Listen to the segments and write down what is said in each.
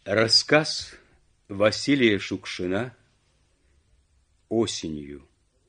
Рассказ Василия Шукшина «Осенью».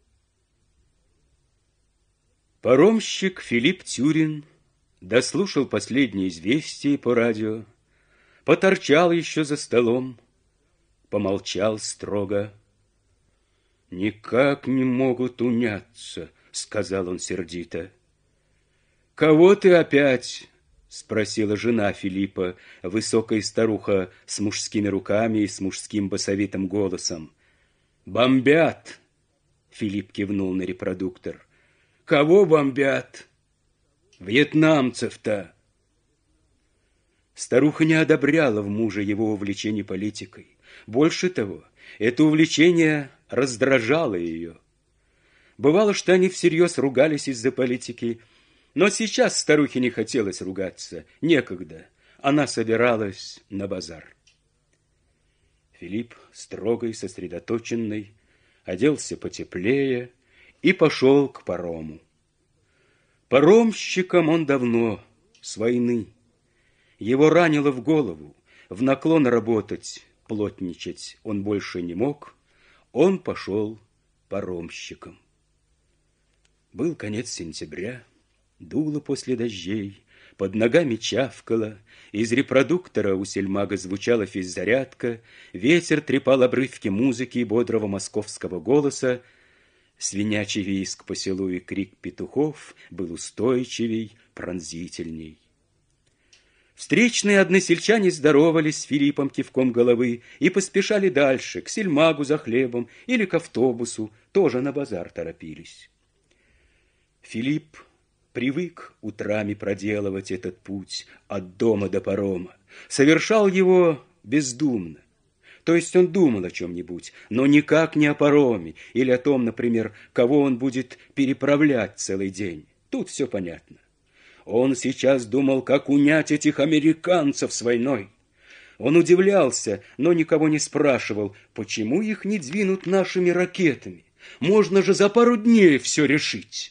Паромщик Филипп Тюрин дослушал последние известия по радио, поторчал еще за столом, помолчал строго. «Никак не могут уняться», — сказал он сердито. «Кого ты опять?» — спросила жена Филиппа, высокая старуха с мужскими руками и с мужским басовитым голосом. «Бомбят!» — Филипп кивнул на репродуктор. «Кого бомбят?» «Вьетнамцев-то!» Старуха не одобряла в муже его увлечение политикой. Больше того, это увлечение раздражало ее. Бывало, что они всерьез ругались из-за политики, но сейчас старухе не хотелось ругаться, некогда. Она собиралась на базар. Филипп, строгий, сосредоточенный, оделся потеплее и пошел к парому. Паромщиком он давно, с войны. Его ранило в голову, в наклон работать, плотничать он больше не мог. Он пошел паромщиком. Был конец сентября. Дуло после дождей, под ногами чавкало, из репродуктора у сельмага звучала физзарядка, ветер трепал обрывки музыки и бодрого московского голоса, свинячий визг по селу и крик петухов был устойчивей, пронзительней. Встречные односельчане здоровались с Филиппом кивком головы и поспешали дальше, к сельмагу за хлебом или к автобусу, тоже на базар торопились. Филипп привык утрами проделывать этот путь от дома до парома, совершал его бездумно. То есть он думал о чем-нибудь, но никак не о пароме или о том, например, кого он будет переправлять целый день. Тут все понятно. Он сейчас думал, как унять этих американцев с войной. Он удивлялся, но никого не спрашивал, почему их не двинут нашими ракетами. Можно же за пару дней все решить.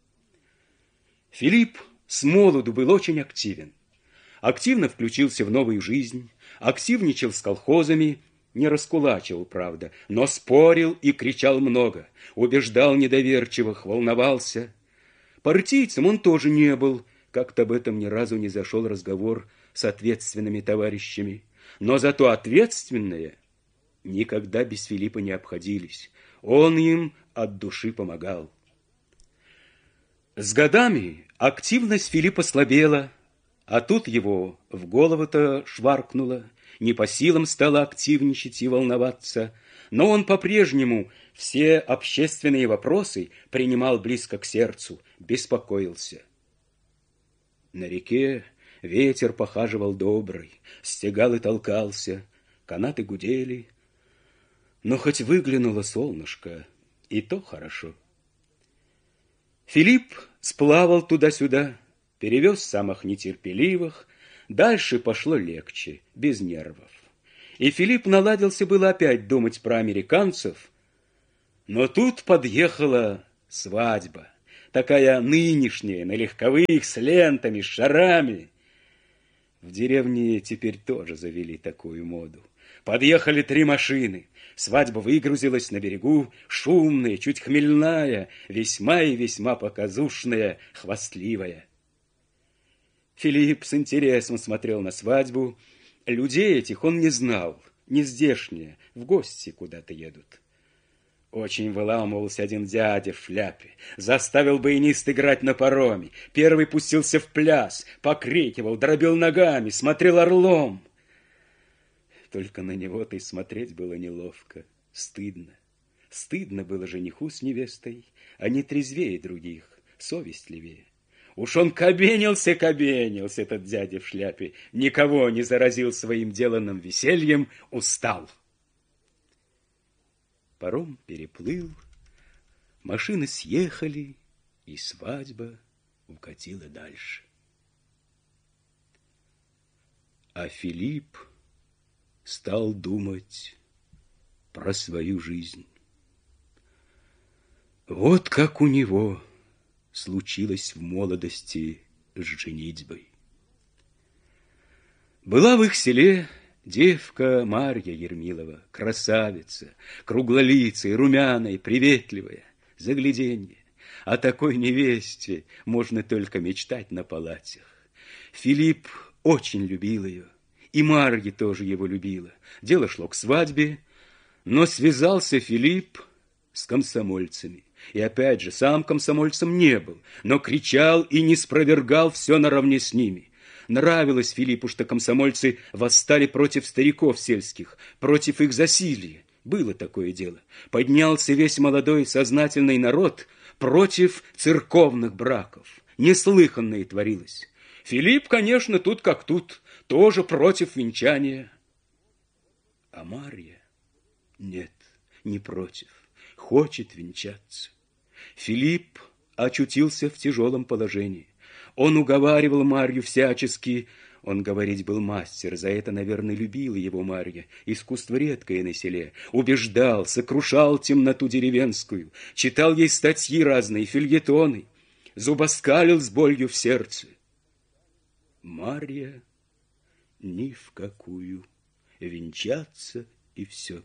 Филипп с молоду был очень активен. Активно включился в новую жизнь, активничал с колхозами, не раскулачивал, правда, но спорил и кричал много, убеждал недоверчивых, волновался. Партийцем он тоже не был, как-то об этом ни разу не зашел разговор с ответственными товарищами. Но зато ответственные никогда без Филиппа не обходились. Он им от души помогал. С годами активность Филиппа слабела, а тут его в голову-то шваркнуло, не по силам стало активничать и волноваться, но он по-прежнему все общественные вопросы принимал близко к сердцу, беспокоился. На реке ветер похаживал добрый, стегал и толкался, канаты гудели, но хоть выглянуло солнышко, и то хорошо. Филипп сплавал туда-сюда, перевез самых нетерпеливых, дальше пошло легче, без нервов. И Филипп наладился было опять думать про американцев, но тут подъехала свадьба, такая нынешняя, на легковых, с лентами, с шарами. В деревне теперь тоже завели такую моду. Подъехали 3 машины. Свадьба выгрузилась на берегу, шумная, чуть хмельная, весьма и весьма показушная, хвастливая. Филипп с интересом смотрел на свадьбу. Людей этих он не знал, не здешние, в гости куда-то едут. Очень выламывался один дядя в шляпе, заставил баянист играть на пароме. Первый пустился в пляс, покрикивал, дробил ногами, смотрел орлом. Только на него-то и смотреть было неловко, стыдно. Стыдно было жениху с невестой, они трезвее других, совестливее. Уж он кабенился, этот дядя в шляпе, никого не заразил своим деланным весельем, устал. Паром переплыл, машины съехали, и свадьба укатила дальше. А Филипп стал думать про свою жизнь. Вот как у него случилось в молодости с женитьбой. Была в их селе Девка Марья Ермилова, красавица, круглолицая, румяная, приветливая, загляденье. О такой невесте можно только мечтать на палатях. Филипп очень любил ее, и Марья тоже его любила. Дело шло к свадьбе, но связался Филипп с комсомольцами. И опять же, сам комсомольцем не был, но кричал и не спровергал все наравне с ними. Нравилось Филиппу, что комсомольцы восстали против стариков сельских, против их засилья. Было такое дело. Поднялся весь молодой сознательный народ против церковных браков. Неслыханное творилось. Филипп, конечно, тут как тут, тоже против венчания. А Марья? Нет, не против. Хочет венчаться. Филипп очутился в тяжелом положении. Он уговаривал Марью всячески. Он говорить был мастер, за это, наверное, любила его Марья. Искусство редкое на селе. Убеждал, сокрушал темноту деревенскую, читал ей статьи разные, фельетоны, зубоскалил с болью в сердце. Марья ни в какую. Венчаться и все.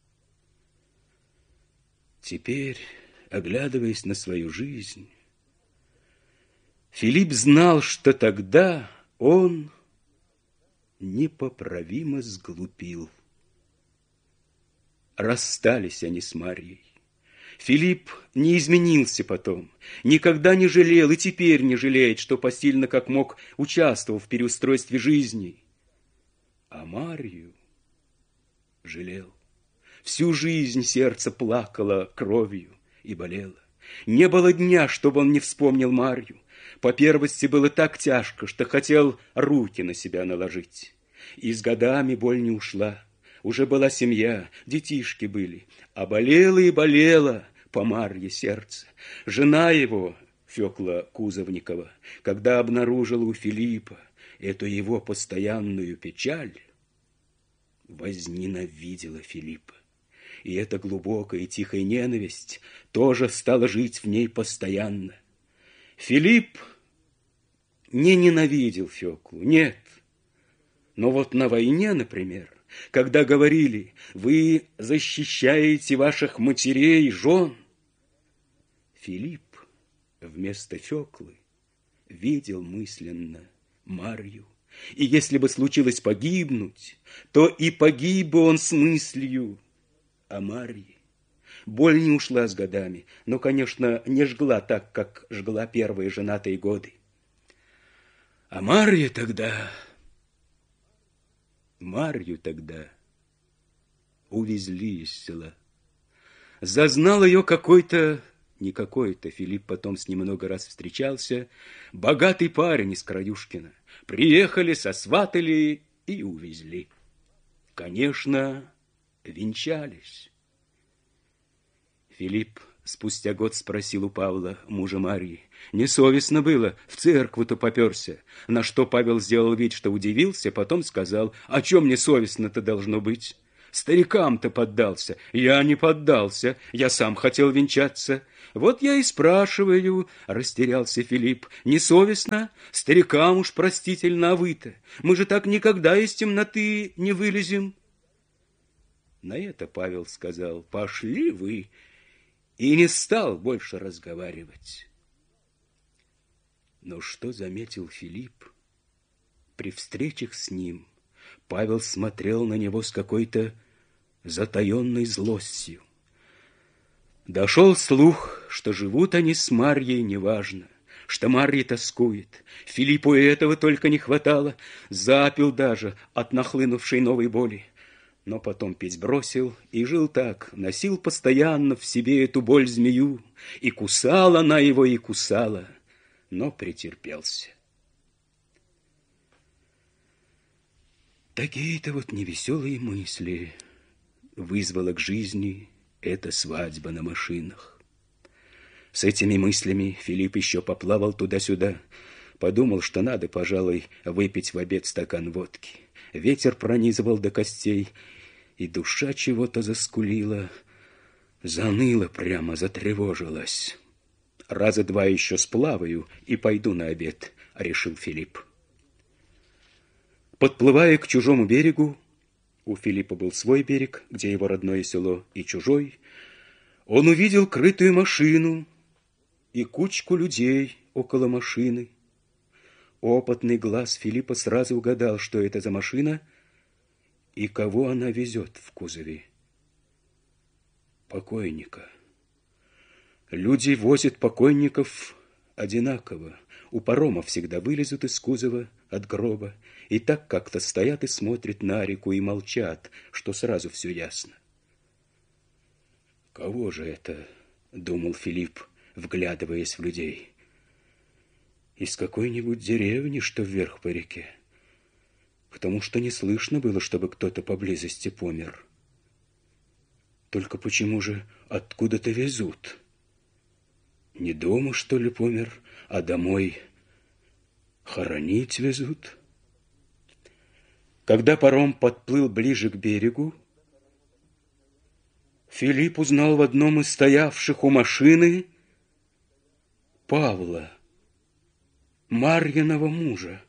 Теперь, оглядываясь на свою жизнь, Филипп знал, что тогда он непоправимо сглупил. Расстались они с Марьей. Филипп не изменился потом, никогда не жалел и теперь не жалеет, что посильно как мог участвовал в переустройстве жизни. А Марью жалел. Всю жизнь сердце плакало кровью и болело. Не было дня, чтобы он не вспомнил Марью. По первости было так тяжко, что хотел руки на себя наложить. И с годами боль не ушла. Уже была семья, детишки были. А болело и болело по Марье сердце. Жена его, Фёкла Кузовникова, когда обнаружила у Филиппа эту его постоянную печаль, возненавидела Филиппа. И эта глубокая и тихая ненависть тоже стала жить в ней постоянно. Филипп не ненавидел Фёклу, нет. Но вот на войне, например, когда говорили: вы защищаете ваших матерей, жен, Филипп вместо Фёклы видел мысленно Марью. И если бы случилось погибнуть, то и погиб бы он с мыслью о Марье. Боль не ушла с годами, но, конечно, не жгла так, как жгла первые женатые годы. А Марью тогда увезли из села. Зазнал ее какой-то, не какой-то, Филипп потом с ним много раз встречался, богатый парень из Краюшкина. Приехали, сосватали и увезли. Конечно, венчались. Филипп спустя год спросил у Павла, мужа Марьи: несовестно было, в церкву-то попёрся. На что Павел сделал вид, что удивился, потом сказал: о чем мне совестно-то должно быть? Старикам-то поддался. Я не поддался, я сам хотел венчаться. Вот я и спрашиваю, растерялся Филипп, не совестно? Старикам уж простительно, а вы-то? Мы же так никогда из темноты не вылезем. На это Павел сказал: пошли вы, и не стал больше разговаривать. Но что заметил Филипп? При встречах с ним Павел смотрел на него с какой-то затаенной злостью. Дошел слух, что живут они с Марьей неважно, что Марья тоскует. Филиппу и этого только не хватало, запил даже от нахлынувшей новой боли. Но потом пить бросил и жил так, носил постоянно в себе эту боль-змею, и кусала она его, и кусала, но претерпелся. Такие-то вот невеселые мысли вызвала к жизни эта свадьба на машинах. С этими мыслями Филипп еще поплавал туда-сюда, подумал, что надо, пожалуй, выпить в обед стакан водки. Ветер пронизывал до костей, и душа чего-то заскулила, заныла прямо, затревожилась. Раза два еще сплаваю и пойду на обед, решил Филипп. Подплывая к чужому берегу, У Филиппа был свой берег, где его родное село, и чужой. Он увидел крытую машину и кучку людей около машины. Опытный глаз Филиппа сразу угадал, что это за машина и кого она везет в кузове. Покойника. Люди возят покойников одинаково. У парома всегда вылезут из кузова от гроба и так как-то стоят и смотрят на реку и молчат, что сразу все ясно. «Кого же это?» — думал Филипп, вглядываясь в людей. «Из какой-нибудь деревни, что вверх по реке, потому что не слышно было, чтобы кто-то поблизости помер. Только почему же откуда-то везут? Не дома, что ли, помер, а домой хоронить везут?» Когда паром подплыл ближе к берегу, Филипп узнал в одном из стоявших у машины Павла, Марьиного мужа.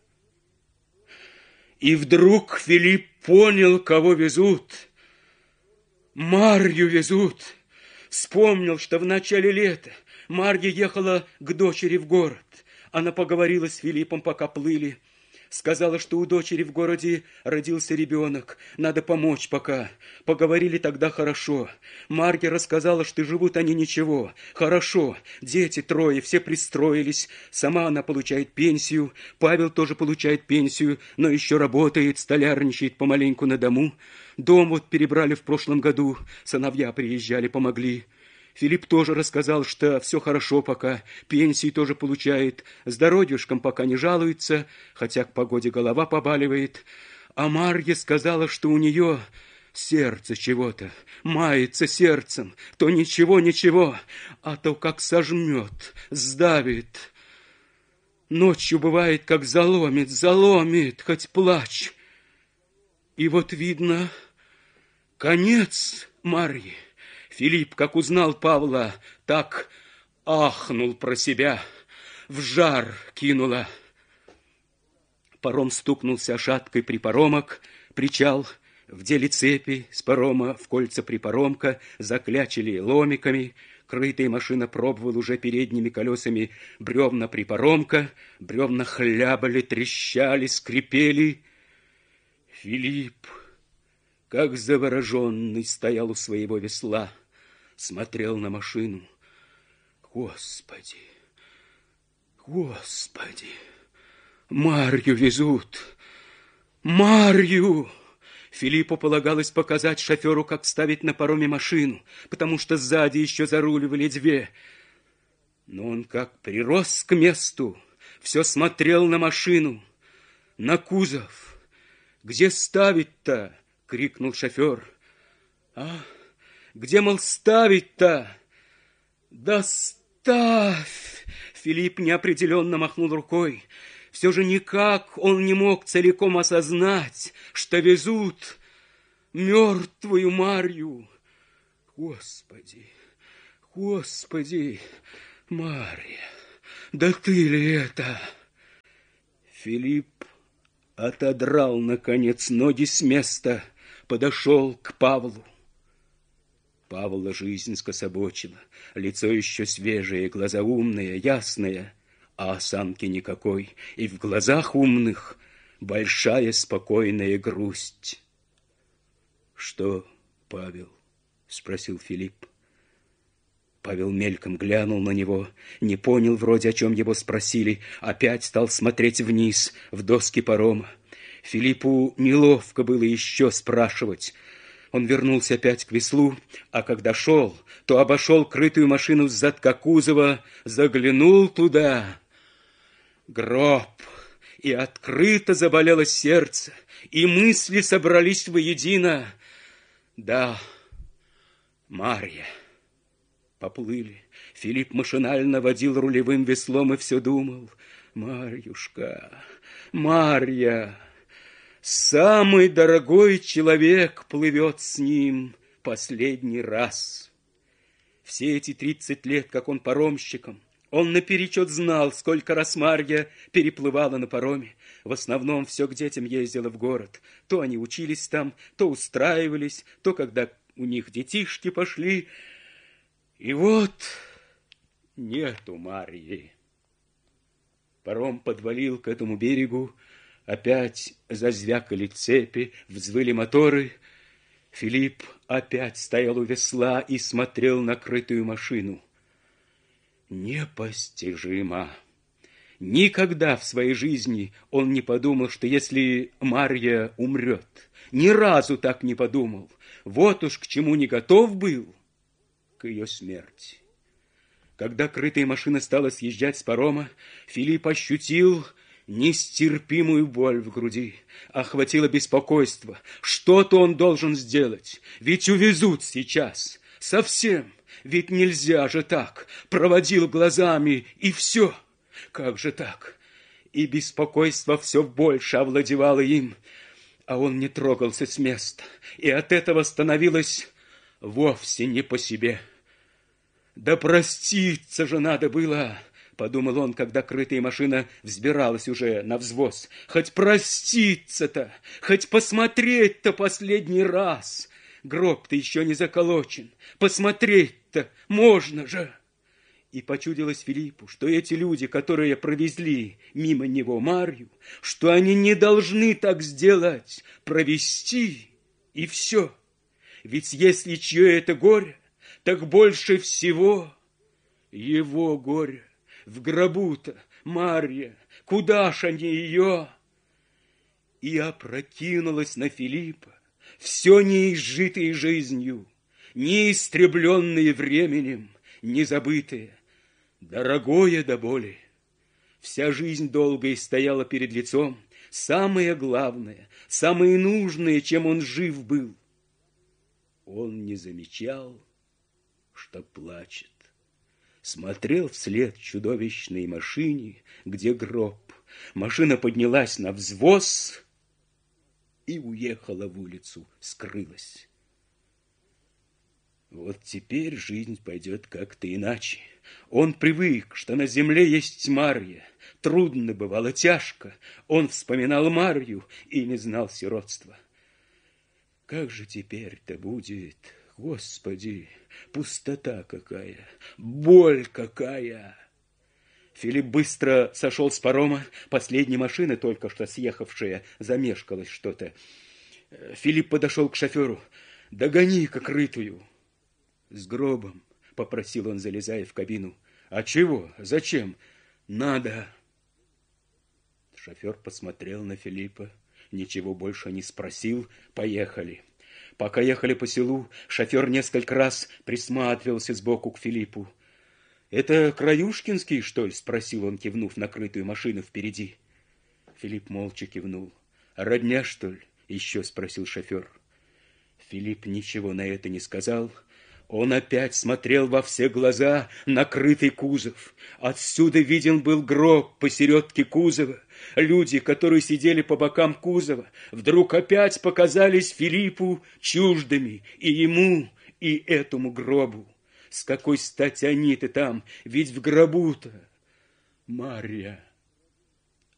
И вдруг Филипп понял, кого везут. Марью везут. Вспомнил, что в начале лета Марья ехала к дочери в город. Она поговорила с Филиппом, пока плыли. Сказала, что у дочери в городе родился ребенок. Надо помочь пока. Поговорили тогда хорошо. Марья рассказала, что живут они ничего. Хорошо. Дети трое, все пристроились. Сама она получает пенсию. Павел тоже получает пенсию, но еще работает, столярничает помаленьку на дому. Дом вот перебрали в прошлом году. Сыновья приезжали, помогли. Филипп тоже рассказал, что все хорошо пока, пенсии тоже получает, здоровьюшком пока не жалуется, хотя к погоде голова побаливает. А Марья сказала, что у нее сердце чего-то, мается сердцем, то ничего, а то как сожмет, сдавит. Ночью бывает, как заломит, хоть плачь. И вот видно, конец Марьи. Филипп, как узнал Павла, так ахнул про себя, в жар кинула. Паром стукнулся шаткой припаромок, причал, вдели цепи с парома в кольца припаромка, заклячили ломиками, крытая машина пробовала уже передними колесами бревна припаромка, бревна хлябали, трещали, скрипели. Филипп, как завороженный, стоял у своего весла, смотрел на машину. Господи, Господи, Марью везут, Марью! Филиппу полагалось показать шоферу, как ставить на пароме машину, потому что сзади еще заруливали две. Но он как прирос к месту, все смотрел на машину, на кузов. «Где ставить-то?» — крикнул шофер. «А? Где, мол, ставить-то?» «Да ставь!» Филипп неопределенно махнул рукой. Все же никак он не мог целиком осознать, что везут мертвую Марью. Господи, Господи, Марья, да ты ли это? Филипп отодрал, наконец, ноги с места, подошел к Павлу. Павла жизнь скособочила, лицо еще свежее, глаза умные, ясные, а осанки никакой, и в глазах умных большая спокойная грусть. «Что, Павел?» — спросил Филипп. Павел мельком глянул на него, не понял вроде, о чем его спросили, опять стал смотреть вниз, в доски парома. Филиппу неловко было еще спрашивать. Он вернулся опять к веслу, а когда шел, то обошел крытую машину с задка кузова, заглянул туда. Гроб, и открыто заболело сердце, и мысли собрались воедино. Да, Марья. Поплыли. Филипп машинально водил рулевым веслом и все думал. Марьюшка, Марья, самый дорогой человек плывет с ним последний раз. Все эти 30 лет, как он паромщиком, Он наперечет знал, сколько раз Марья переплывала на пароме. В основном все к детям ездила в город. То они учились там, то устраивались, то когда у них детишки пошли. И вот нету Марьи. Паром подвалил к этому берегу, опять зазвякали цепи, взвыли моторы. Филипп опять стоял у весла и смотрел на крытую машину. Непостижимо. Никогда в своей жизни он не подумал, что если Марья умрет, ни разу так не подумал. Вот уж к чему не готов был, к ее смерти. Когда крытая машина стала съезжать с парома, Филипп ощутил нестерпимую боль в груди. Охватило беспокойство. Что-то он должен сделать, ведь увезут сейчас. Совсем. Ведь нельзя же так. Проводил глазами, и все. Как же так? И беспокойство все больше овладевало им, а он не трогался с места, и от этого становилось вовсе не по себе. Да проститься же надо было, подумал он, когда крытая машина взбиралась уже на взвоз. Хоть проститься-то, хоть посмотреть-то последний раз. Гроб-то еще не заколочен. Посмотреть-то можно же. И почудилось Филиппу, что эти люди, которые провезли мимо него Марью, что они не должны так сделать, провести, и все. Ведь если чье это горе, так больше всего его горе. В гробу-то Марья, куда ж они ее? И опрокинулось на Филиппа все неизжитое жизнью, неистребленное временем, незабытое, дорогое до боли. Вся жизнь долгая стояла перед лицом, самое главное, самое нужное, чем он жив был. Он не замечал, что плачет. Смотрел вслед чудовищной машине, где гроб. Машина поднялась на взвоз и уехала в улицу, скрылась. Вот теперь жизнь пойдет как-то иначе. Он привык, что на земле есть Марья. Трудно бывало, тяжко. Он вспоминал Марью и не знал сиротства. Как же теперь-то будет, Господи, пустота какая, боль какая! Филипп быстро сошел с парома. Последняя машина, только что съехавшая, замешкалась что-то. Филипп подошел к шоферу. «Догони-ка крытую!» «С гробом», — попросил он, залезая в кабину. «А чего? Зачем?» «Надо». Шофер посмотрел на Филиппа, ничего больше не спросил. Поехали. Пока ехали по селу, шофер несколько раз присматривался сбоку к Филиппу. «Это Краюшкинский, что ли?» — спросил он, кивнув на крытую машину впереди. Филипп молча кивнул. «Родня, что ли?» — еще спросил шофер. Филипп ничего на это не сказал. Он опять смотрел во все глаза на крытый кузов. Отсюда виден был гроб посередке кузова. Люди, которые сидели по бокам кузова, вдруг опять показались Филиппу чуждыми, и ему, и этому гробу. С какой стати они-то там? Ведь в гробу-то Марья.